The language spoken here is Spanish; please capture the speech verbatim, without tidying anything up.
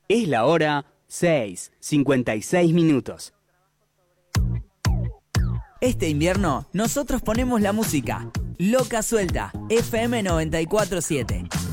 Es la hora seis, cincuenta y seis minutos. Este invierno, nosotros ponemos la música. Loca Suelta, F M noventa y cuatro punto siete.